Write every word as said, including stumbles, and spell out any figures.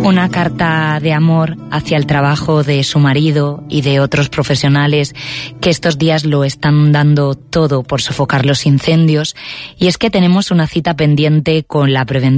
Una carta de amor hacia el trabajo de su marido y de otros profesionales que estos días lo están dando todo por sofocar los incendios. Y es que tenemos una cita pendiente con la prevención